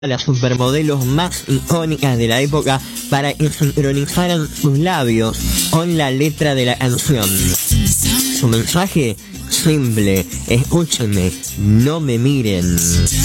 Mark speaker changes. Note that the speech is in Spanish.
Speaker 1: las supermodelos más icónicas de la época para que sincronizaran sus labios con la letra de la canción. Su mensaje simple: escúchenme, no me miren.